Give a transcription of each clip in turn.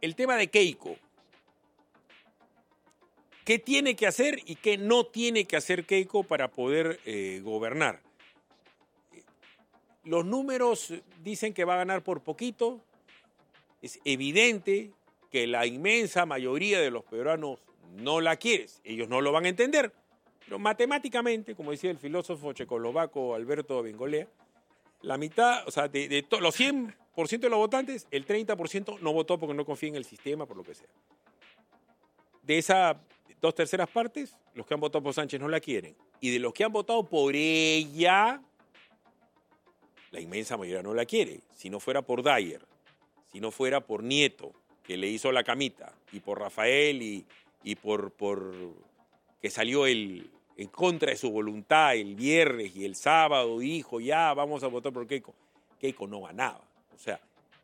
el tema de Keiko. ¿Qué tiene que hacer y qué no tiene que hacer Keiko para poder gobernar? Los números dicen que va a ganar por poquito. Es evidente que la inmensa mayoría de los peruanos no la quiere. Ellos no lo van a entender. Pero matemáticamente, como decía el filósofo checoslovaco Alberto Bengolea, la mitad, o sea, de los 100% de los votantes, el 30% no votó porque no confía en el sistema, por lo que sea. De esas 2/3 partes, los que han votado por Sánchez no la quieren. Y de los que han votado por ella, la inmensa mayoría no la quiere. Si no fuera por Dyer, si no fuera por Nieto, que le hizo la camita, y por Rafael, y por que salió en contra de su voluntad el viernes y el sábado dijo, ya, vamos a votar por Keiko. Keiko no ganaba. O sea,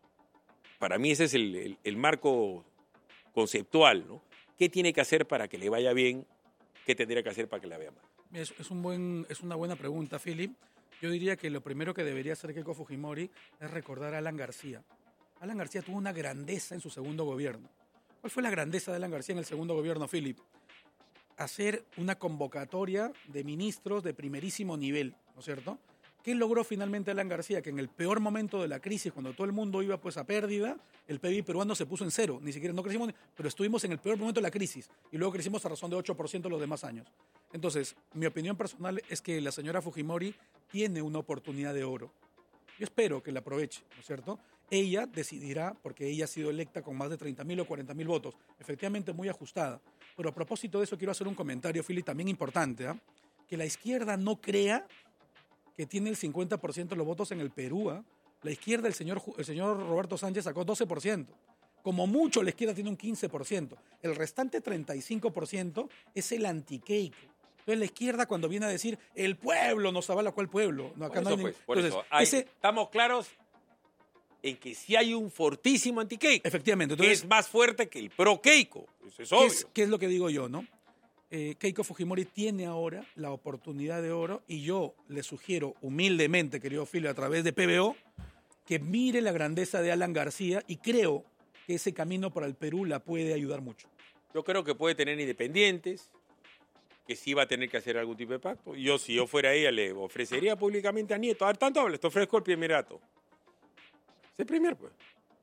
para mí ese es el marco conceptual, ¿no? ¿Qué tiene que hacer para que le vaya bien? ¿Qué tendría que hacer para que le vaya mal? Es una buena pregunta, Philip. Yo diría que lo primero que debería hacer Keiko Fujimori es recordar a Alan García. Alan García tuvo una grandeza en su segundo gobierno. ¿Cuál fue la grandeza de Alan García en el segundo gobierno, Philip? Hacer una convocatoria de ministros de primerísimo nivel, ¿no es cierto? ¿Qué logró finalmente Alan García? Que en el peor momento de la crisis, cuando todo el mundo iba pues a pérdida, el PIB peruano se puso en cero. Ni siquiera no crecimos, pero estuvimos en el peor momento de la crisis. Y luego crecimos a razón de 8% los demás años. Entonces, mi opinión personal es que la señora Fujimori tiene una oportunidad de oro. Yo espero que la aproveche, ¿no es cierto? Ella decidirá, porque ella ha sido electa con más de 30.000 o 40.000 votos, efectivamente muy ajustada. Pero a propósito de eso quiero hacer un comentario, Philly, también importante, ¿eh? Que la izquierda no crea que tiene el 50% de los votos en el Perú. La izquierda, el señor Roberto Sánchez sacó 12%. Como mucho la izquierda tiene un 15%. El restante 35% es el anti-Keiko. Entonces la izquierda cuando viene a decir el pueblo nos avala, ¿cuál pueblo? No, acá por eso, estamos claros en que sí hay un fortísimo anti-Keiko. Efectivamente. Entonces, que es más fuerte que el pro-Keiko. Eso es obvio. ¿Qué es lo que digo yo, no? Keiko Fujimori tiene ahora la oportunidad de oro y yo le sugiero humildemente, querido Filio, a través de PBO, que mire la grandeza de Alan García y creo que ese camino para el Perú la puede ayudar mucho. Yo creo que puede tener independientes, que sí va a tener que hacer algún tipo de pacto. Yo, si yo fuera ella, le ofrecería públicamente a Nieto. A ver, tanto hablas, te ofrezco el primerato. Es el primer, pues.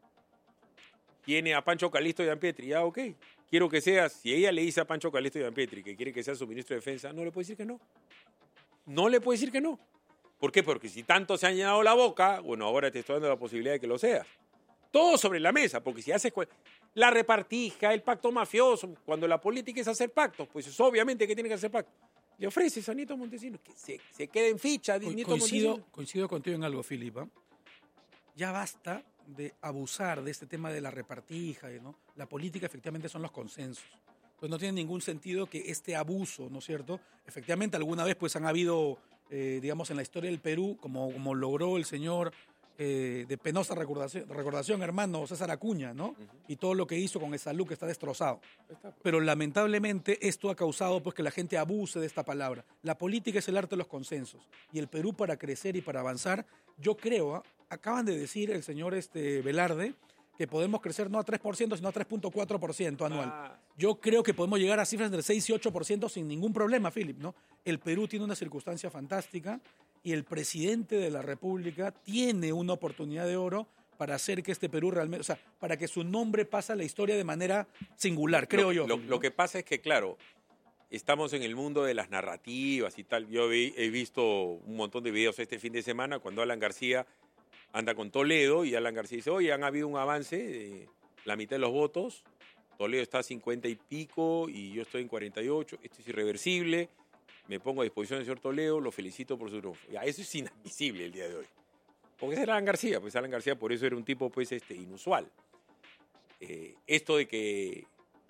Tiene a Pancho Calisto y a Pietri, ya, ok. Quiero que sea, si ella le dice a Pancho Calisto y a Pietri que quiere que sea su ministro de Defensa, no le puede decir que no. No le puede decir que no. ¿Por qué? Porque si tanto se han llenado la boca, bueno, ahora te estoy dando la posibilidad de que lo seas. Todo sobre la mesa, porque si haces la repartija, el pacto mafioso, cuando la política es hacer pactos, pues es obviamente que tiene que hacer pactos. Le ofreces a Nieto Montesinos que se quede en ficha. Coincido contigo en algo, Filipa. Ya basta de abusar de este tema de la repartija, ¿no? La política efectivamente son los consensos. Pues no tiene ningún sentido que este abuso, ¿no es cierto? Efectivamente alguna vez pues han habido, digamos, en la historia del Perú, como logró el señor de penosa recordación, hermano César Acuña, ¿no? Y todo lo que hizo con el salud que está destrozado. Pero lamentablemente esto ha causado pues que la gente abuse de esta palabra. La política es el arte de los consensos. Y el Perú para crecer y para avanzar, yo creo, acaban de decir el señor Velarde, que podemos crecer no a 3%, sino a 3.4% anual. Yo creo que podemos llegar a cifras del 6 y 8% sin ningún problema, Philip, ¿no? El Perú tiene una circunstancia fantástica y el presidente de la República tiene una oportunidad de oro para hacer que este Perú realmente, o sea, para que su nombre pase a la historia de manera singular, creo yo. Lo que pasa es que, claro, estamos en el mundo de las narrativas y tal. Yo he visto un montón de videos este fin de semana cuando Alan García anda con Toledo y Alan García dice, oye, han habido un avance de la mitad de los votos, Toledo está a 50 y pico y yo estoy en 48, esto es irreversible, me pongo a disposición del señor Toledo, lo felicito por su triunfo. Ya, eso es inadmisible el día de hoy. Porque es Alan García, pues Alan García por eso era un tipo pues inusual. Esto de que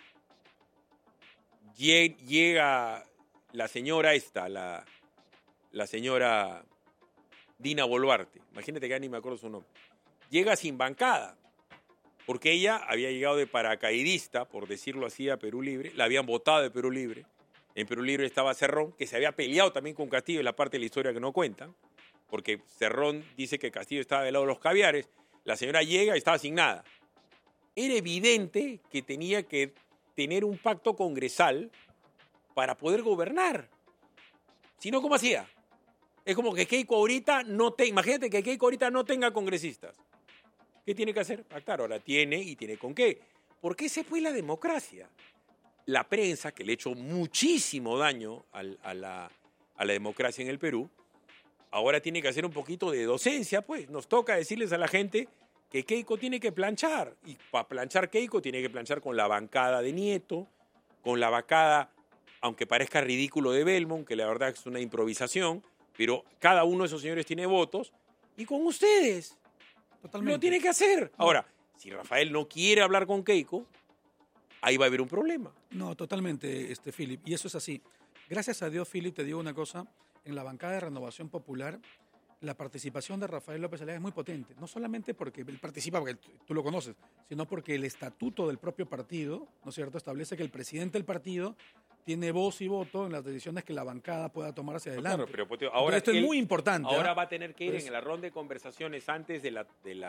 llega la señora la señora Dina Boluarte, imagínate que ya ni me acuerdo su nombre, llega sin bancada, porque ella había llegado de paracaidista, por decirlo así, a Perú Libre, la habían votado de Perú Libre, en Perú Libre estaba Cerrón, que se había peleado también con Castillo, es la parte de la historia que no cuentan, porque Cerrón dice que Castillo estaba del lado de los caviares, la señora llega y estaba sin nada, era evidente que tenía que tener un pacto congresal para poder gobernar. Si no, ¿cómo hacía? Es como que Keiko ahorita imagínate que Keiko ahorita no tenga congresistas. ¿Qué tiene que hacer? Pactar. Ahora tiene y tiene con qué. Porque esa fue la democracia. La prensa, que le ha hecho muchísimo daño a la democracia en el Perú, ahora tiene que hacer un poquito de docencia, pues. Nos toca decirles a la gente que Keiko tiene que planchar. Y para planchar Keiko tiene que planchar con la bancada de Nieto, con la bancada, aunque parezca ridículo, de Belmont, que la verdad es una improvisación, pero cada uno de esos señores tiene votos, y con ustedes. Totalmente. Lo tiene que hacer. Ahora, si Rafael no quiere hablar con Keiko, ahí va a haber un problema. No, totalmente, Philip. Y eso es así. Gracias a Dios, Philip, te digo una cosa. En la bancada de Renovación Popular, la participación de Rafael López Aliaga es muy potente. No solamente porque él participa, porque tú lo conoces, sino porque el estatuto del propio partido, ¿no es cierto?, establece que el presidente del partido tiene voz y voto en las decisiones que la bancada pueda tomar hacia adelante. Claro, pero ahora esto es muy importante. Ahora va a tener que ir en la ronda de conversaciones antes de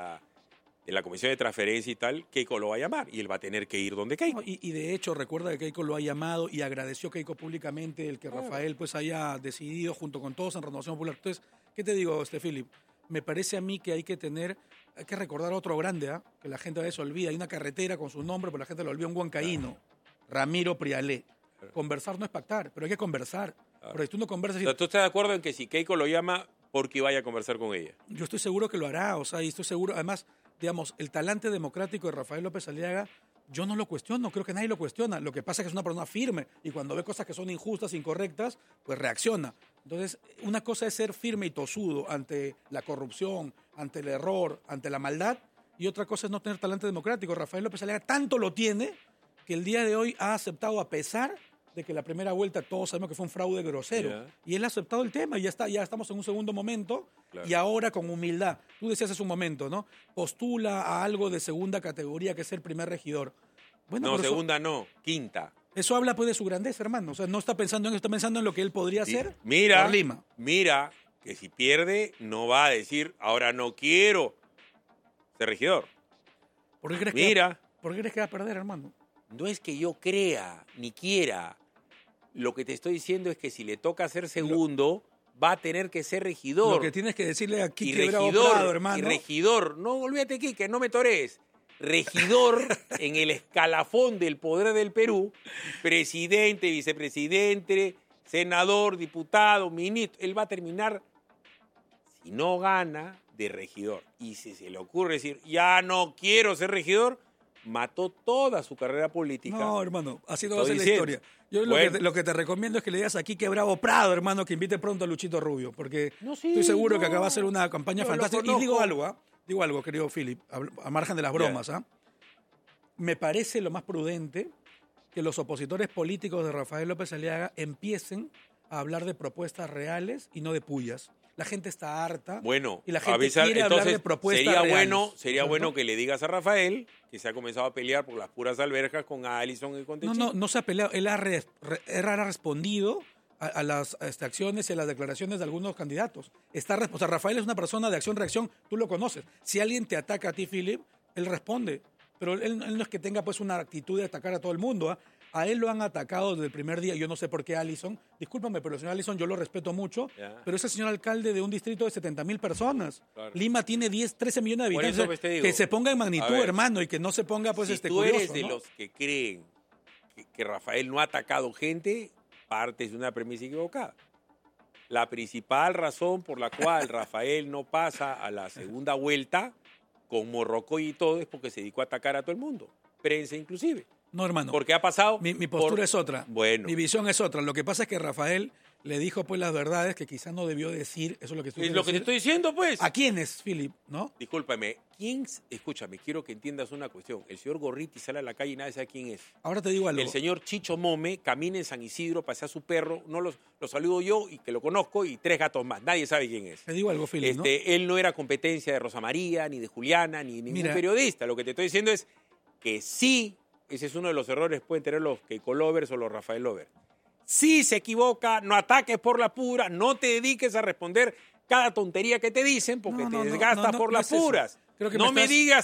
la comisión de transferencia y tal. Keiko lo va a llamar y él va a tener que ir donde Keiko. No, y de hecho, recuerda que Keiko lo ha llamado y agradeció Keiko públicamente el que Rafael pues haya decidido junto con todos en Renovación Popular. Entonces, ¿qué te digo, Philip? Me parece a mí que hay que recordar a otro grande, que la gente a veces olvida. Hay una carretera con su nombre, pero la gente lo olvida, un huancaíno, Ramiro Prialé. Conversar no es pactar, pero hay que conversar. Porque si tú no conversas... ¿Tú estás de acuerdo en que si Keiko lo llama, porque vaya a conversar con ella? Yo estoy seguro que lo hará, y estoy seguro, además, digamos, el talante democrático de Rafael López Aliaga, yo no lo cuestiono, creo que nadie lo cuestiona. Lo que pasa es que es una persona firme y cuando ve cosas que son injustas, incorrectas, pues reacciona. Entonces, una cosa es ser firme y tosudo ante la corrupción, ante el error, ante la maldad, y otra cosa es no tener talante democrático. Rafael López Aliaga tanto lo tiene que el día de hoy ha aceptado, a pesar de que la primera vuelta todos sabemos que fue un fraude grosero, y él ha aceptado el tema y ya estamos en un segundo momento, y ahora con humildad. Tú decías hace un momento, ¿no? Postula a algo de segunda categoría, que es el primer regidor. Bueno, no, segunda no, quinta. Eso habla pues de su grandeza, hermano. O sea, no está pensando en eso, está pensando en lo que él podría hacer por Lima. Mira, que si pierde no va a decir, ahora no quiero ser regidor. ¿Por qué crees que va a perder, hermano? No es que yo crea ni quiera. Lo que te estoy diciendo es que si le toca ser segundo, va a tener que ser regidor. Lo que tienes que decirle a Quique Bravo Prado, hermano. Y regidor, no olvídate, Quique, no me torees. Regidor en el escalafón del poder del Perú, presidente, vicepresidente, senador, diputado, ministro. Él va a terminar, si no gana, de regidor. Y si se le ocurre decir, ya no quiero ser regidor, mató toda su carrera política. No, hermano, así no va a ser la historia. Yo lo que te recomiendo es que le digas a Quique Bravo Prado, hermano, que invite pronto a Luchito Rubio, porque estoy seguro que acá va a ser una campaña fantástica. Y digo algo, querido Philip, a margen de las bromas. Me parece lo más prudente que los opositores políticos de Rafael López Aliaga empiecen a hablar de propuestas reales y no de pullas. La gente está harta. Bueno, y la gente quiere hablar de propuestas reales. Sería bueno que le digas a Rafael que se ha comenzado a pelear por las puras alberjas con Allison y con Techín. No se ha peleado. Él ha respondido a las acciones y a las declaraciones de algunos candidatos. O sea, Rafael es una persona de acción-reacción. Tú lo conoces. Si alguien te ataca a ti, Philip, él responde. Pero él no es que tenga pues una actitud de atacar a todo el mundo. A él lo han atacado desde el primer día. Yo no sé por qué Allison. Discúlpame, pero el señor Allison yo lo respeto mucho. Pero es el señor alcalde de un distrito de 70,000 personas. Claro. Lima tiene 13 millones de habitantes. Por eso, pues, digo, que se ponga en magnitud, hermano, y que no se ponga pues si tú curioso, eres de los que creen que Rafael no ha atacado gente, partes de una premisa equivocada. La principal razón por la cual Rafael no pasa a la segunda vuelta con Morrocoy y todo es porque se dedicó a atacar a todo el mundo. Prensa inclusive. No, hermano. Porque ha pasado... Mi postura es otra. Bueno. Mi visión es otra. Lo que pasa es que Rafael le dijo pues las verdades que quizás no debió decir. Eso es lo que es lo que te estoy diciendo, pues. ¿A quiénes, Philip? ¿No? Discúlpame. Escúchame, quiero que entiendas una cuestión. El señor Gorriti sale a la calle y nadie sabe quién es. Ahora te digo algo. El señor Chicho Mome camina en San Isidro, pasea a su perro, no lo saludo yo y que lo conozco, y 3 gatos más. Nadie sabe quién es. Te digo algo, Philip, ¿no? Él no era competencia de Rosa María, ni de Juliana, ni ningún periodista. Lo que te estoy diciendo es que sí, ese es uno de los errores que pueden tener los Keiko Lovers o los Rafael Lovers. Si se equivoca, no ataques por la pura, no te dediques a responder cada tontería que te dicen porque te desgastas por las puras. No me digas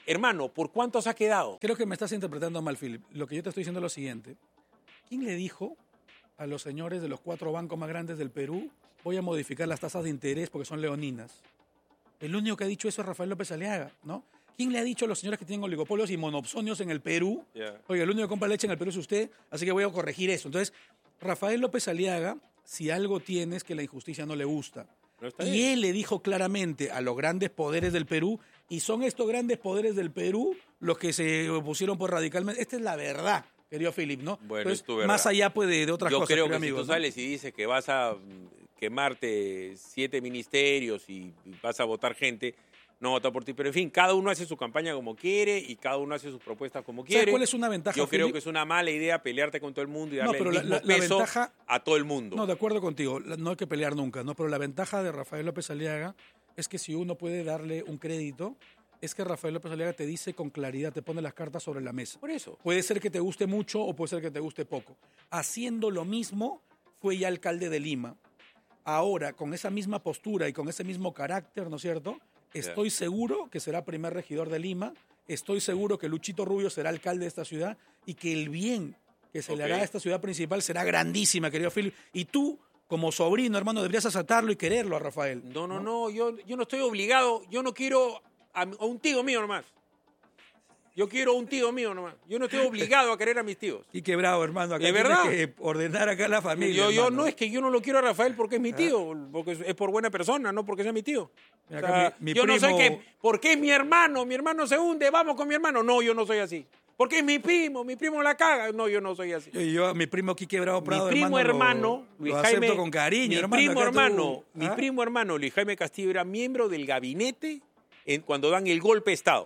hermano, ¿por cuánto se ha quedado? Creo que me estás interpretando mal, Philip. Lo que yo te estoy diciendo es lo siguiente. ¿Quién le dijo a los señores de los 4 bancos más grandes del Perú, voy a modificar las tasas de interés porque son leoninas? El único que ha dicho eso es Rafael López Aliaga, ¿no? ¿Quién le ha dicho a los señores que tienen oligopolios y monopsonios en el Perú? Oye, el único que compra leche en el Perú es usted, así que voy a corregir eso. Entonces, Rafael López Aliaga, si algo tiene es que la injusticia no le gusta. Y él le dijo claramente a los grandes poderes del Perú, y son estos grandes poderes del Perú los que se opusieron por radicalmente. Esta es la verdad, querido Philip, ¿no? Bueno, entonces, es tu verdad. más allá pues, de otras cosas. Yo creo que amigo, si tú sales y dices que vas a quemarte 7 ministerios y vas a votar gente, no vota por ti. Pero en fin, cada uno hace su campaña como quiere y cada uno hace sus propuestas como quiere. ¿Sabes cuál es una ventaja, Yo creo Philip? que es una mala idea pelearte con todo el mundo y darle pero el mismo peso ventaja, a todo el mundo. No, de acuerdo contigo, no hay que pelear nunca, ¿no? Pero la ventaja de Rafael López Aliaga es que si uno puede darle un crédito, es que Rafael López Aliaga te dice con claridad, te pone las cartas sobre la mesa. Por eso. Puede ser que te guste mucho o puede ser que te guste poco. Haciendo lo mismo, fue ya alcalde de Lima. Ahora, con esa misma postura y con ese mismo carácter, ¿no es cierto? Estoy seguro que será primer regidor de Lima, estoy seguro que Luchito Rubio será alcalde de esta ciudad y que el bien que se le hará a esta ciudad principal será grandísima, querido Philip. Y tú, como sobrino, hermano, deberías aceptarlo y quererlo a Rafael. No, yo no estoy obligado, yo no quiero a un tío mío nomás. Yo quiero un tío mío nomás. Yo no estoy obligado a querer a mis tíos. Y quebrado, hermano. Acá ¿De verdad? tienes que ordenar acá a la familia. Yo no es que yo no lo quiero a Rafael porque es mi tío, porque es por buena persona, no porque sea mi tío. Mira, O sea, mi yo primo... no soy que, porque es mi hermano se hunde, vamos con mi hermano. No, yo no soy así. Porque es mi primo la caga. No, yo no soy así. Yo mi primo aquí Quebrado Prado, mi primo hermano, Luis Jaime, acepto con cariño, mi primo hermano Luis Jaime Castillo era miembro del gabinete cuando dan el golpe de Estado.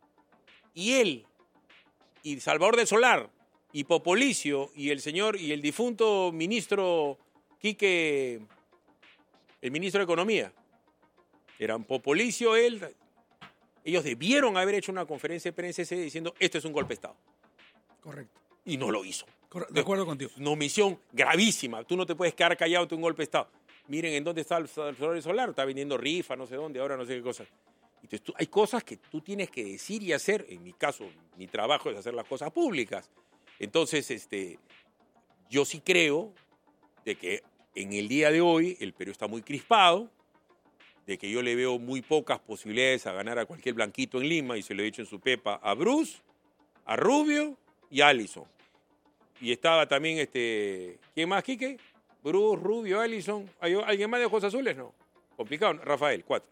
Y él, y Salvador del Solar, y Popolicio, y el difunto ministro Quique, el ministro de Economía, eran Popolicio, ellos debieron haber hecho una conferencia de prensa diciendo, esto es un golpe de Estado. Correcto. Y no lo hizo. De acuerdo contigo. Una omisión gravísima. Tú no te puedes quedar callado ante un golpe de Estado. Miren en dónde está el Salvador del Solar, está vendiendo rifa, no sé dónde, ahora no sé qué cosas. Entonces, hay cosas que tú tienes que decir y hacer. En mi caso, mi trabajo es hacer las cosas públicas. Entonces, yo sí creo de que en el día de hoy el Perú está muy crispado, de que yo le veo muy pocas posibilidades a ganar a cualquier blanquito en Lima, y se lo he dicho en su pepa a Bruce, a Rubio y a Allison. Y estaba también, ¿quién más, Quique? Bruce, Rubio, Allison. ¿Alguien más de ojos azules? No. Complicado. Rafael, 4.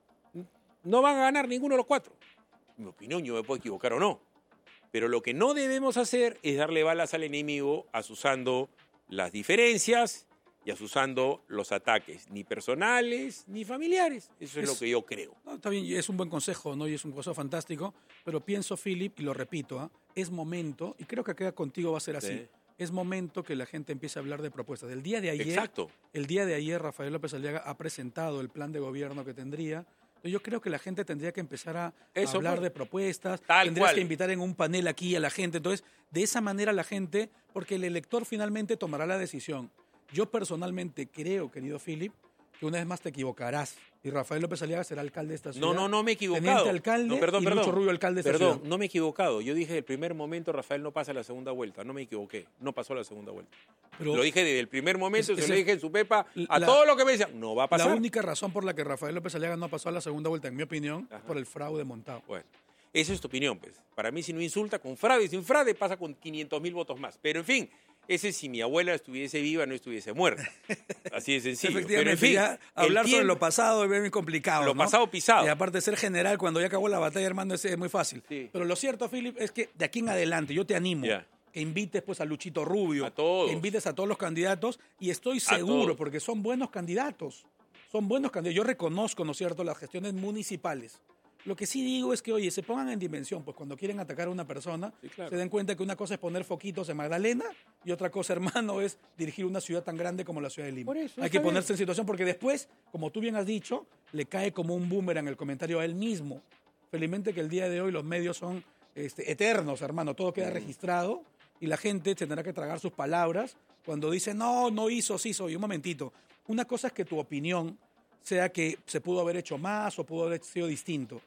No van a ganar ninguno de los 4. En mi opinión, yo me puedo equivocar o no. Pero lo que no debemos hacer es darle balas al enemigo asusando las diferencias y asusando los ataques, ni personales ni familiares. Eso es lo que yo creo. No, está bien, es un buen consejo, ¿no? Y es un consejo fantástico. Pero pienso, Philip, y lo repito, es momento, y creo que acá contigo va a ser así, sí. Es momento que la gente empiece a hablar de propuestas. El día de ayer, Rafael López Aliaga ha presentado el plan de gobierno que tendría. Yo creo que la gente tendría que empezar a hablar de propuestas, tendrías que invitar en un panel aquí a la gente. Entonces, de esa manera la gente, porque el elector finalmente tomará la decisión. Yo personalmente creo, querido Philip, que una vez más te equivocarás y Rafael López Aliaga será alcalde de esta ciudad. No me he equivocado. Teniente alcalde y Lucho Rubio alcalde de esta ciudad. No me he equivocado. Yo dije desde el primer momento Rafael no pasa la segunda vuelta. No me equivoqué. No pasó la segunda vuelta. Pero lo dije desde el primer momento, se lo dije en su pepa a todo lo que me decían. No va a pasar. La única razón por la que Rafael López Aliaga no pasó a la segunda vuelta, en mi opinión, es por el fraude montado. Bueno, esa es tu opinión, pues. Para mí, si no insulta con fraude y sin fraude, pasa con 500,000 votos más. Pero en fin, ese si mi abuela estuviese viva, no estuviese muerta. Así de sencillo. Efectivamente, pero en fin, hablar sobre lo pasado es muy complicado. Lo pasado pisado. Y aparte de ser general, cuando ya acabó la batalla, hermano, es muy fácil. Sí. Pero lo cierto, Philip, es que de aquí en adelante yo te animo que invites pues a Luchito Rubio, que invites a todos los candidatos, y estoy seguro, porque son buenos candidatos. Son buenos candidatos. Yo reconozco, ¿no es cierto?, las gestiones municipales. Lo que sí digo es que, oye, se pongan en dimensión, pues cuando quieren atacar a una persona, se den cuenta que una cosa es poner foquitos en Magdalena y otra cosa, hermano, es dirigir una ciudad tan grande como la ciudad de Lima. Por eso, hay que ponerse en situación porque después, como tú bien has dicho, le cae como un boomerang el comentario a él mismo. Felizmente que el día de hoy los medios son eternos, hermano, todo queda registrado y la gente tendrá que tragar sus palabras cuando dice, no hizo, sí hizo. Y un momentito, una cosa es que tu opinión sea que se pudo haber hecho más o pudo haber sido distinto.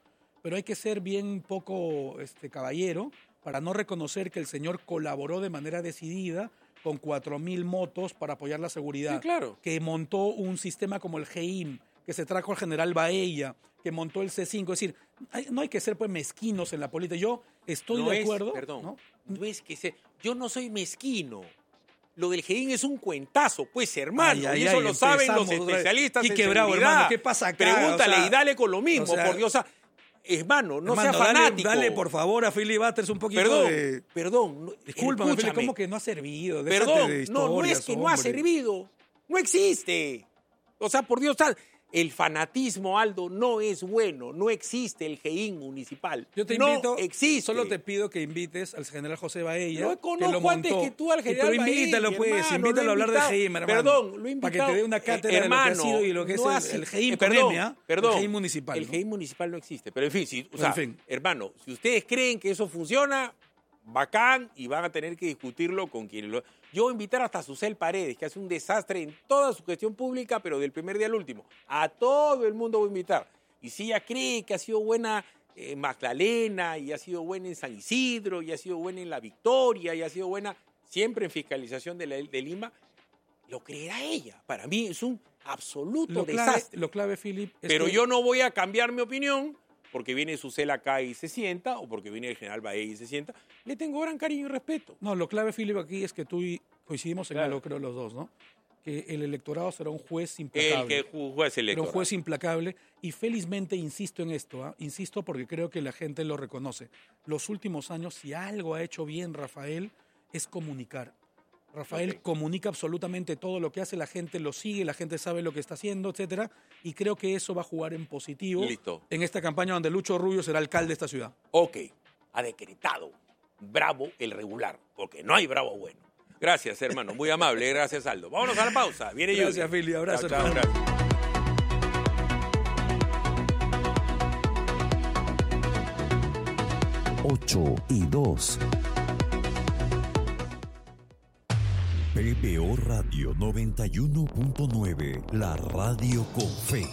pero hay que ser bien poco caballero para no reconocer que el señor colaboró de manera decidida con 4.000 motos para apoyar la seguridad. Sí, claro. Que montó un sistema como el GEIM, que se trajo al general Baella, que montó el C5. Es decir, no hay que ser pues mezquinos en la política. Yo estoy de acuerdo. No es que sea. Yo no soy mezquino. Lo del GEIN es un cuentazo, pues, hermano. Y eso lo saben los especialistas en seguridad. Hermano, ¿qué pasa acá? Pregúntale y dale con lo mismo, por Dios. Hermano, no sea fanático. Dale, por favor, a Philly Butters un poquito de... Perdón. Discúlpame, Philly, ¿cómo que no ha servido? Perdón, no es que no ha servido. No existe. O sea, por Dios, el fanatismo, Aldo, no es bueno. No existe el GEIN municipal. Yo te invito, no existe. Solo te pido que invites al general José Baella. No conozco antes que tú al general Baella. Pero invítalo, pues, invítalo a hablar de GEIN, hermano. Perdón, lo he invitado. Para que te dé una cátedra de lo que ha sido y lo que es el GEIN con M, el GEIN municipal. El GEIN municipal no existe. Pero en fin, hermano, si ustedes creen que eso funciona, bacán, y van a tener que discutirlo con quienes lo... Yo voy a invitar hasta a Susel Paredes, que hace un desastre en toda su gestión pública, pero del primer día al último. A todo el mundo voy a invitar. Y si ella cree que ha sido buena Magdalena, y ha sido buena en San Isidro, y ha sido buena en La Victoria, y ha sido buena siempre en fiscalización de Lima, lo creerá ella. Para mí es un absoluto desastre. Lo clave, Philip, es pero yo no voy a cambiar mi opinión porque viene Susel acá y se sienta, o porque viene el general Baella y se sienta. Le tengo gran cariño y respeto. No, lo clave, Philip, aquí es que tú y coincidimos en algo, creo, los dos, ¿no? Que el electorado será un juez implacable. Será un juez implacable. Y felizmente insisto en esto, insisto porque creo que la gente lo reconoce. Los últimos años, si algo ha hecho bien Rafael, es comunicar. Rafael comunica absolutamente todo lo que hace, la gente lo sigue, la gente sabe lo que está haciendo, etcétera, y creo que eso va a jugar en positivo en esta campaña donde Lucho Rubio será alcalde de esta ciudad. Ok, ha decretado bravo el regular, porque no hay bravo bueno. Gracias, hermano, muy amable, gracias, Aldo. Vámonos a la pausa, viene Yuri. Gracias, Philly, abrazo. Chao, gracias. 8:02. PBO Radio 91.9, la radio con fe.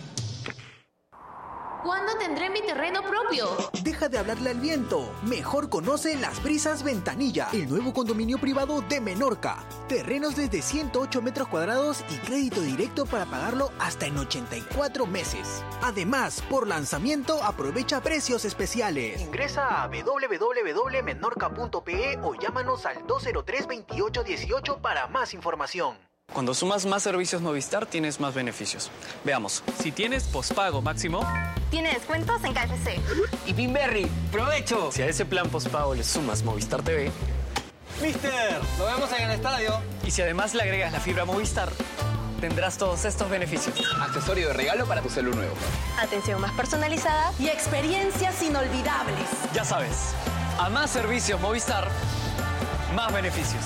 ¿Cuándo tendré mi terreno propio? Deja de hablarle al viento. Mejor conoce Las Brisas Ventanilla, el nuevo condominio privado de Menorca. Terrenos desde 108 metros cuadrados y crédito directo para pagarlo hasta en 84 meses. Además, por lanzamiento aprovecha precios especiales. Ingresa a www.menorca.pe o llámanos al 203-2818 para más información. Cuando sumas más servicios Movistar, tienes más beneficios. Veamos, si tienes pospago máximo... Tiene descuentos en KFC. Y Pinberry, ¡provecho! Si a ese plan pospago le sumas Movistar TV... ¡Mister! ¡Lo vemos en el estadio! Y si además le agregas la fibra Movistar, tendrás todos estos beneficios. Accesorio de regalo para tu celu nuevo. Atención más personalizada y experiencias inolvidables. Ya sabes, a más servicios Movistar, más beneficios.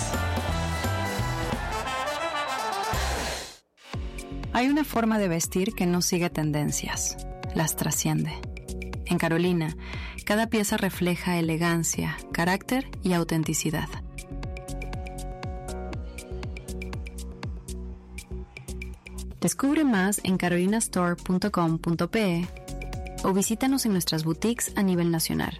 Hay una forma de vestir que no sigue tendencias, las trasciende. En Carolina, cada pieza refleja elegancia, carácter y autenticidad. Descubre más en carolinastore.com.pe o visítanos en nuestras boutiques a nivel nacional.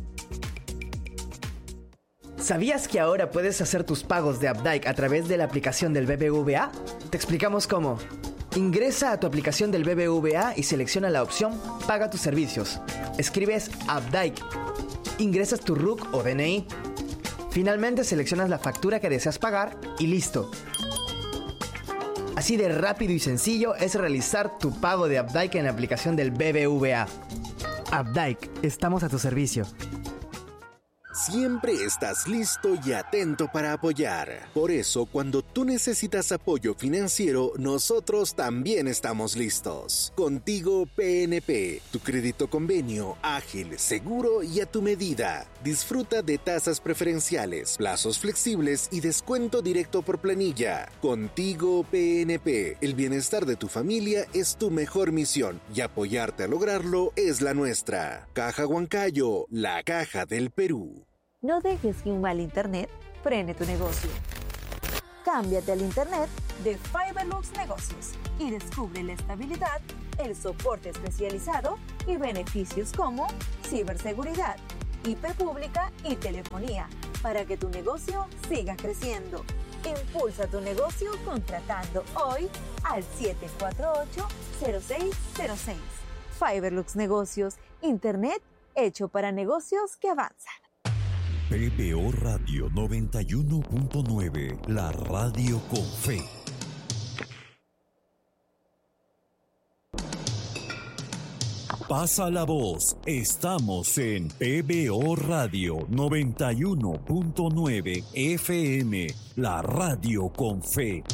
¿Sabías que ahora puedes hacer tus pagos de Updike a través de la aplicación del BBVA? Te explicamos cómo. Ingresa a tu aplicación del BBVA y selecciona la opción Paga tus servicios. Escribes Updike. Ingresas tu RUC o DNI. Finalmente seleccionas la factura que deseas pagar y listo. Así de rápido y sencillo es realizar tu pago de Updike en la aplicación del BBVA. Updike, estamos a tu servicio. Siempre estás listo y atento para apoyar. Por eso, cuando tú necesitas apoyo financiero, nosotros también estamos listos. Contigo PNP, tu crédito convenio, ágil, seguro y a tu medida. Disfruta de tasas preferenciales, plazos flexibles y descuento directo por planilla. Contigo PNP, el bienestar de tu familia es tu mejor misión y apoyarte a lograrlo es la nuestra. Caja Huancayo, la caja del Perú. No dejes que un mal internet frene tu negocio. Cámbiate al Internet de Fiberlux Negocios y descubre la estabilidad, el soporte especializado y beneficios como ciberseguridad, IP pública y telefonía para que tu negocio siga creciendo. Impulsa tu negocio contratando hoy al 748-0606. Fiberlux Negocios, Internet hecho para negocios que avanzan. PBO Radio 91.9, la radio con fe. Pasa la voz, estamos en PBO Radio 91.9 FM, la radio con fe.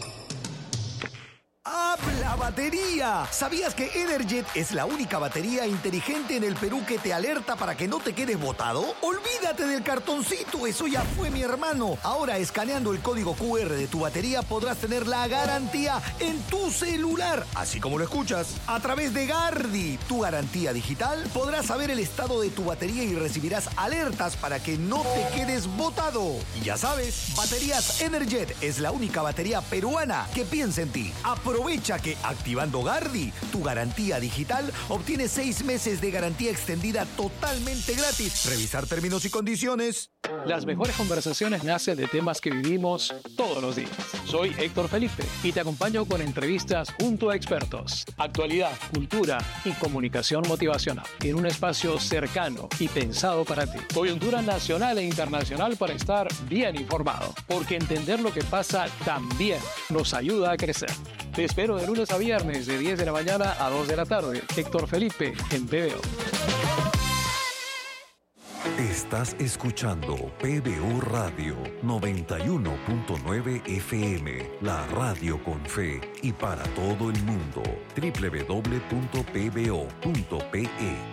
¡Habla batería! ¿Sabías que Energet es la única batería inteligente en el Perú que te alerta para que no te quedes botado? ¡Olvídate del cartoncito! ¡Eso ya fue, mi hermano! Ahora, escaneando el código QR de tu batería, podrás tener la garantía en tu celular, así como lo escuchas. A través de Gardi, tu garantía digital, podrás saber el estado de tu batería y recibirás alertas para que no te quedes botado. Y ya sabes, Baterías Energet es la única batería peruana que piensa en ti. Aprovecha que activando Gardi, tu garantía digital, obtienes 6 meses de garantía extendida totalmente gratis. Revisar términos y condiciones. Las mejores conversaciones nacen de temas que vivimos todos los días. Soy Héctor Felipe y te acompaño con entrevistas junto a expertos, actualidad, cultura y comunicación motivacional en un espacio cercano y pensado para ti. Coyuntura nacional e internacional para estar bien informado, porque entender lo que pasa también nos ayuda a crecer. Te espero de lunes a viernes de 10 de la mañana a 2 de la tarde. Héctor Felipe en PBO. Estás escuchando PBO Radio 91.9 FM, la radio con fe y para todo el mundo. www.pbo.pe.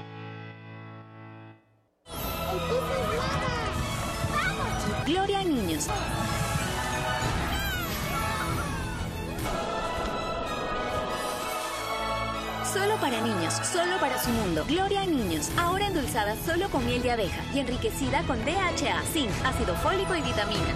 Gloria a niños. Solo para niños, solo para su mundo. Gloria a niños, ahora endulzada solo con miel de abeja y enriquecida con DHA, zinc, ácido fólico y vitaminas.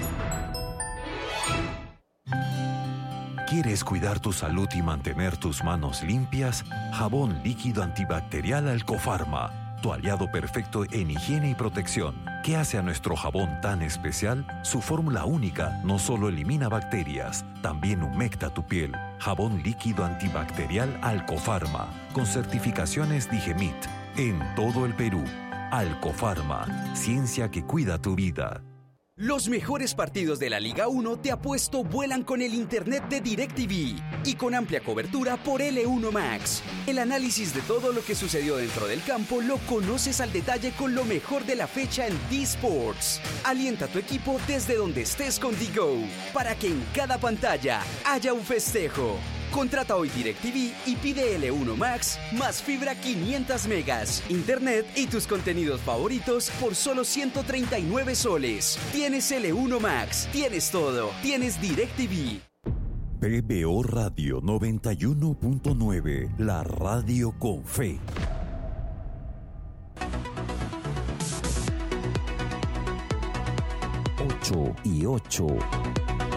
¿Quieres cuidar tu salud y mantener tus manos limpias? Jabón líquido antibacterial Alcofarma, tu aliado perfecto en higiene y protección. ¿Qué hace a nuestro jabón tan especial? Su fórmula única no solo elimina bacterias, también humecta tu piel. Jabón líquido antibacterial Alcofarma, con certificaciones Digemit, en todo el Perú. Alcofarma, ciencia que cuida tu vida. Los mejores partidos de la Liga 1 te apuesto vuelan con el internet de DirecTV y con amplia cobertura por L1 Max. El análisis de todo lo que sucedió dentro del campo lo conoces al detalle con lo mejor de la fecha en D-Sports. Alienta a tu equipo desde donde estés con D-Go para que en cada pantalla haya un festejo. Contrata hoy DirecTV y pide L1 Max más fibra 500 megas, internet y tus contenidos favoritos por solo 139 soles. Tienes L1 Max, tienes todo, tienes DirecTV. PBO Radio 91.9, la radio con fe. 8 y 8.